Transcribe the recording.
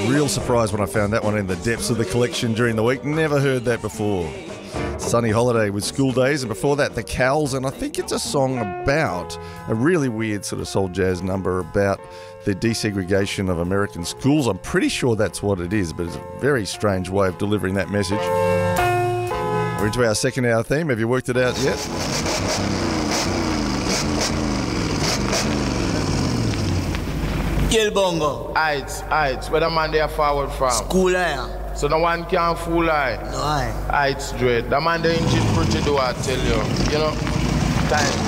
real surprised when I found that one in the depths of the collection during the week. Never heard that before. Sunny Holiday with School Days, and before that The Cowls, and I think it's a song about a really weird sort of soul jazz number about the desegregation of American schools. I'm pretty sure that's what it is, but it's a very strange way of delivering that message. We're into our second hour theme. Have you worked it out yet? Kill Bongo. Heights. Where the man they are forward from? School I am. So no one can fool I. No I. Heights dread. The man they in pretty do I tell you. You know? Time.